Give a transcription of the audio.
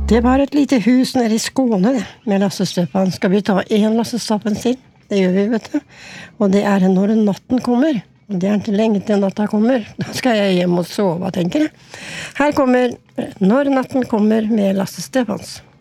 Det var et lite hus nede i Skåne det, med Lasse Stefan. Skal vi ta en Lasse Stefan til? Det gjør vi, vet du. Og det når natten kommer. Og det ikke lenge til natta kommer. Da skal jeg hjem og sove, tenker jeg. Her kommer Når natten kommer med Lasse Stefans.